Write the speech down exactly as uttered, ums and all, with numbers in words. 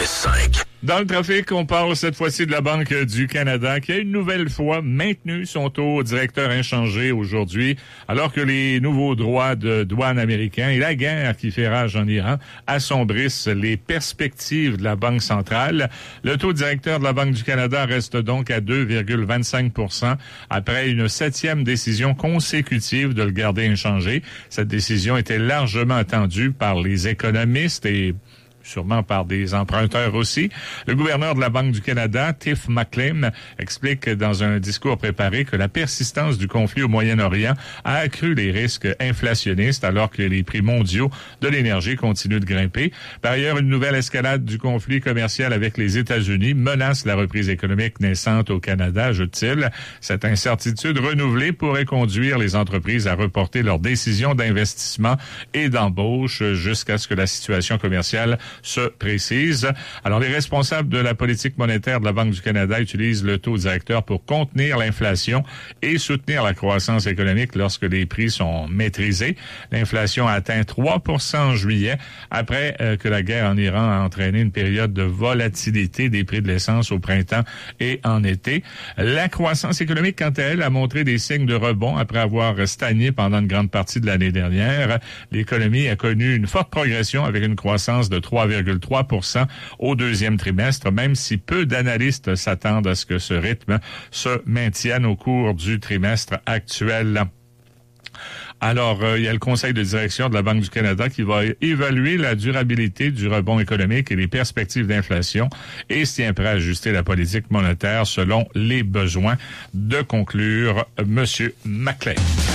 cinq. Dans le trafic, on parle cette fois-ci de la Banque du Canada qui a une nouvelle fois maintenu son taux directeur inchangé aujourd'hui, alors que les nouveaux droits de douane américains et la guerre qui fait rage en Iran assombrissent les perspectives de la Banque centrale. Le taux directeur de la Banque du Canada reste donc à deux virgule vingt-cinq pour cent après une septième décision consécutive de le garder inchangé. Cette décision était largement attendue par les économistes et sûrement par des emprunteurs aussi. Le gouverneur de la Banque du Canada, Tiff Macklem, explique dans un discours préparé que la persistance du conflit au Moyen-Orient a accru les risques inflationnistes alors que les prix mondiaux de l'énergie continuent de grimper. Par ailleurs, une nouvelle escalade du conflit commercial avec les États-Unis menace la reprise économique naissante au Canada, ajoute-t-il. Cette incertitude renouvelée pourrait conduire les entreprises à reporter leurs décisions d'investissement et d'embauche jusqu'à ce que la situation commerciale se précise. Alors, les responsables de la politique monétaire de la Banque du Canada utilisent le taux directeur pour contenir l'inflation et soutenir la croissance économique lorsque les prix sont maîtrisés. L'inflation a atteint trois pour cent en juillet après euh, que la guerre en Iran a entraîné une période de volatilité des prix de l'essence au printemps et en été. La croissance économique, quant à elle, a montré des signes de rebond après avoir stagné pendant une grande partie de l'année dernière. L'économie a connu une forte progression avec une croissance de trois virgule trois pour cent au deuxième trimestre, même si peu d'analystes s'attendent à ce que ce rythme se maintienne au cours du trimestre actuel. Alors, euh, il y a le conseil de direction de la Banque du Canada qui va évaluer la durabilité du rebond économique et les perspectives d'inflation et se tient prêt à ajuster la politique monétaire selon les besoins, de conclure M. Macklem.